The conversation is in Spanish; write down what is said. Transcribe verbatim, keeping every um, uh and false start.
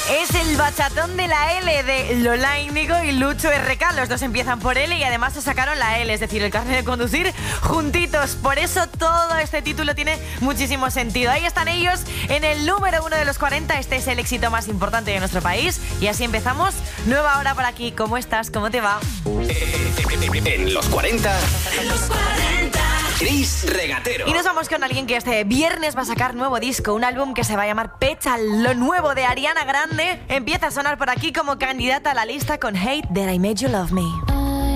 Es el bachatón de la L de Lola Índigo y Lucho R K. Los dos empiezan por L y además se sacaron la L, es decir, el carnet de conducir juntitos. Por eso todo este título tiene muchísimo sentido. Ahí están ellos en el número uno de los cuarenta. Este es el éxito más importante de nuestro país. Y así empezamos. Nueva hora por aquí. ¿Cómo estás? ¿Cómo te va? En los cuarenta. En los cuarenta. Chris Regatero. Y nos vamos con alguien que este viernes va a sacar nuevo disco, un álbum que se va a llamar Pecha. Lo nuevo de Ariana Grande empieza a sonar por aquí como candidata a la lista con Hate That I Made You Love Me.